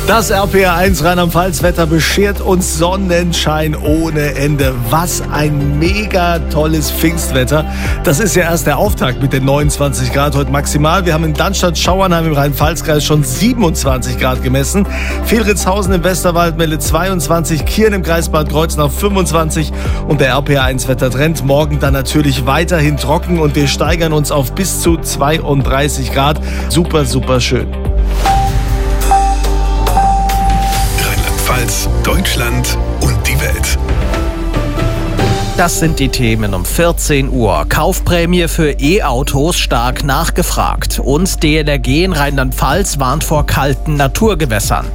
Das RPR1 Rheinland-Pfalz-Wetter beschert uns Sonnenschein ohne Ende. Was ein mega tolles Pfingstwetter. Das ist ja erst der Auftakt mit den 29 Grad heute maximal. Wir haben in Dannstatt-Schauernheim im Rhein-Pfalz-Kreis schon 27 Grad gemessen. Vilritzhausen im Westerwald meldet 22, Kirn im Kreis Bad Kreuznach 25 und der RPR1-Wettertrend morgen dann natürlich weiterhin trocken und wir steigern uns auf bis zu 32 Grad. Super, super schön. Deutschland und die Welt. Das sind die Themen um 14 Uhr. Kaufprämie für E-Autos stark nachgefragt. Und DLRG in Rheinland-Pfalz warnt vor kalten Naturgewässern.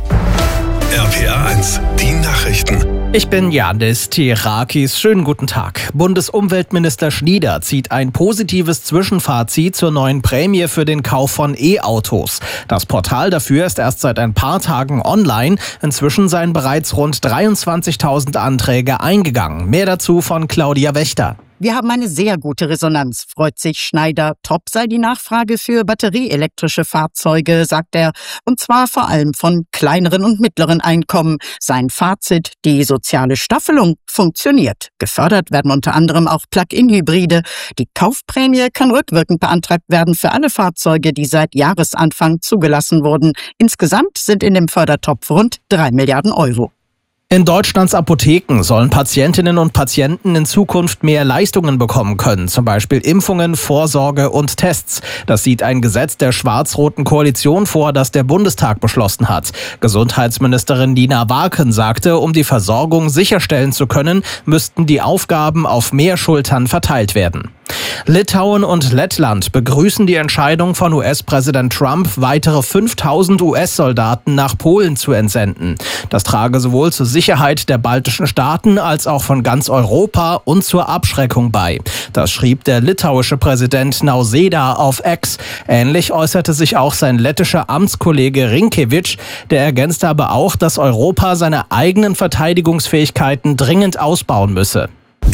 RPR1, die Nachrichten. Ich bin Janis Tirakis. Schönen guten Tag. Bundesumweltminister Schnieder zieht ein positives Zwischenfazit zur neuen Prämie für den Kauf von E-Autos. Das Portal dafür ist erst seit ein paar Tagen online. Inzwischen seien bereits rund 23.000 Anträge eingegangen. Mehr dazu von Claudia Wächter. Wir haben eine sehr gute Resonanz, freut sich Schneider. Top sei die Nachfrage für batterieelektrische Fahrzeuge, sagt er. Und zwar vor allem von kleineren und mittleren Einkommen. Sein Fazit, die soziale Staffelung funktioniert. Gefördert werden unter anderem auch Plug-in-Hybride. Die Kaufprämie kann rückwirkend beantragt werden für alle Fahrzeuge, die seit Jahresanfang zugelassen wurden. Insgesamt sind in dem Fördertopf rund 3 Milliarden Euro. In Deutschlands Apotheken sollen Patientinnen und Patienten in Zukunft mehr Leistungen bekommen können, zum Beispiel Impfungen, Vorsorge und Tests. Das sieht ein Gesetz der schwarz-roten Koalition vor, das der Bundestag beschlossen hat. Gesundheitsministerin Nina Warken sagte, um die Versorgung sicherstellen zu können, müssten die Aufgaben auf mehr Schultern verteilt werden. Litauen und Lettland begrüßen die Entscheidung von US-Präsident Trump, weitere 5.000 US-Soldaten nach Polen zu entsenden. Das trage sowohl zur Sicherheit der baltischen Staaten als auch von ganz Europa und zur Abschreckung bei. Das schrieb der litauische Präsident Nausėda auf X. Ähnlich äußerte sich auch sein lettischer Amtskollege Rinkevič. Der ergänzte aber auch, dass Europa seine eigenen Verteidigungsfähigkeiten dringend ausbauen müsse.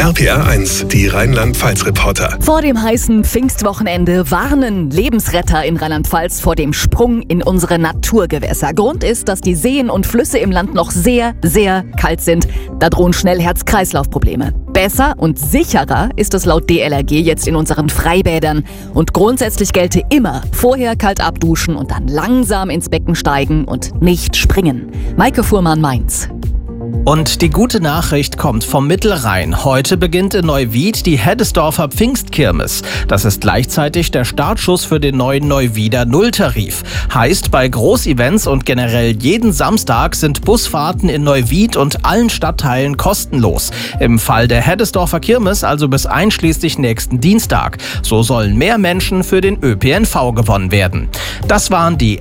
RPR1, die Rheinland-Pfalz-Reporter. Vor dem heißen Pfingstwochenende warnen Lebensretter in Rheinland-Pfalz vor dem Sprung in unsere Naturgewässer. Grund ist, dass die Seen und Flüsse im Land noch sehr, sehr kalt sind. Da drohen schnell Herz-Kreislauf-Probleme. Besser und sicherer ist es laut DLRG jetzt in unseren Freibädern. Und grundsätzlich gelte immer vorher kalt abduschen und dann langsam ins Becken steigen und nicht springen. Maike Fuhrmann, Mainz. Und die gute Nachricht kommt vom Mittelrhein. Heute beginnt in Neuwied die Heddesdorfer Pfingstkirmes. Das ist gleichzeitig der Startschuss für den neuen Neuwieder Nulltarif. Heißt, bei Großevents und generell jeden Samstag sind Busfahrten in Neuwied und allen Stadtteilen kostenlos. Im Fall der Heddesdorfer Kirmes also bis einschließlich nächsten Dienstag. So sollen mehr Menschen für den ÖPNV gewonnen werden. Das waren die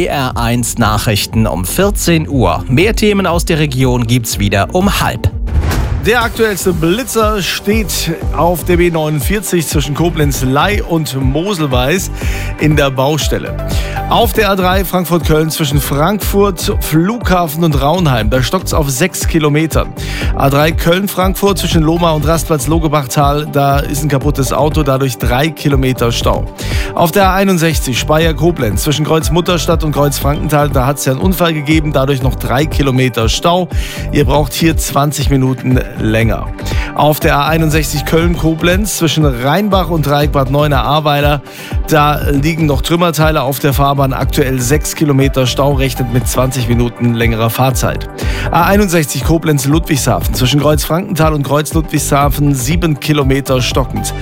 RPR1 Nachrichten um 14 Uhr. Mehr Themen aus der Region gibt's wieder um 12:30. Der aktuellste Blitzer steht auf der B49 zwischen Koblenz-Ley und Moselweiß in der Baustelle. Auf der A3 Frankfurt-Köln zwischen Frankfurt, Flughafen und Raunheim, da stockt's auf 6 Kilometer. A3 Köln-Frankfurt zwischen Lohmar und Rastplatz-Logebachtal, da ist ein kaputtes Auto, dadurch 3 Kilometer Stau. Auf der A61 Speyer-Koblenz zwischen Kreuz-Mutterstadt und Kreuz-Frankenthal, da hat's ja einen Unfall gegeben, dadurch noch 3 Kilometer Stau. Ihr braucht hier 20 Minuten länger. Auf der A61 Köln-Koblenz zwischen Rheinbach und Dreieck Bad Neuenahr-Ahrweiler, da liegen noch Trümmerteile auf der Fahrbahn, aktuell 6 Kilometer Stau, rechnet mit 20 Minuten längerer Fahrzeit. A61 Koblenz-Ludwigshafen zwischen Kreuz-Frankenthal und Kreuz-Ludwigshafen 7 Kilometer stockend.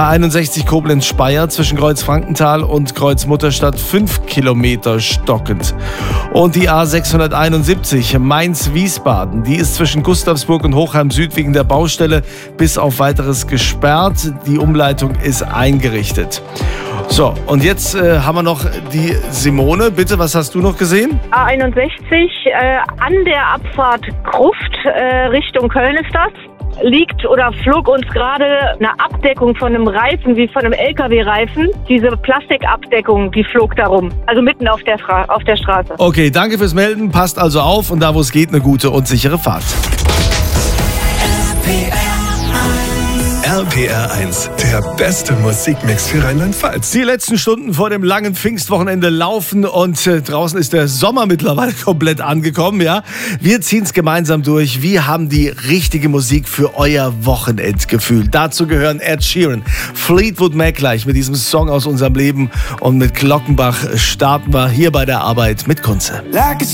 A61 Koblenz-Speyer zwischen Kreuz-Frankenthal und Kreuz-Mutterstadt 5 Kilometer stockend. Und die A671 Mainz-Wiesbaden, die ist zwischen Gustavsburg und Hochheim Süd wegen der Baustelle bis auf weiteres gesperrt. Die Umleitung ist eingerichtet. So, und jetzt haben wir noch die Simone. Bitte, was hast du noch gesehen? A61 an der Abfahrt Gruft Richtung Köln ist das. Liegt oder flog uns gerade eine Abdeckung von einem Reifen, wie von einem LKW-Reifen. Diese Plastikabdeckung, die flog da rum. Also mitten auf der Straße. Okay, danke fürs Melden. Passt also auf und da, wo es geht, eine gute und sichere Fahrt. RPR 1, der beste Musikmix für Rheinland-Pfalz. Die letzten Stunden vor dem langen Pfingstwochenende laufen und draußen ist der Sommer mittlerweile komplett angekommen, ja. Wir ziehen es gemeinsam durch. Wir haben die richtige Musik für euer Wochenendgefühl. Dazu gehören Ed Sheeran, Fleetwood Mac gleich mit diesem Song aus unserem Leben und mit Glockenbach starten wir hier bei der Arbeit mit Kunze.